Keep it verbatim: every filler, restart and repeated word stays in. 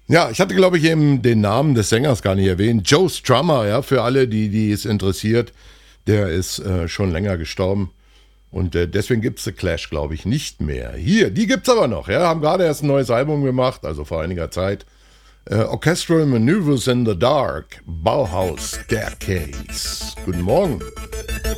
Ja, ich hatte, glaube ich, eben den Namen des Sängers gar nicht erwähnt. Joe Strummer, ja, für alle, die, die es interessiert, der ist äh, schon länger gestorben. Und äh, deswegen gibt es The Clash, glaube ich, nicht mehr. Hier, die gibt's aber noch, ja, haben gerade erst ein neues Album gemacht, also vor einiger Zeit. Äh, Orchestral Maneuvers in the Dark, Bauhaus Staircase. Guten Morgen.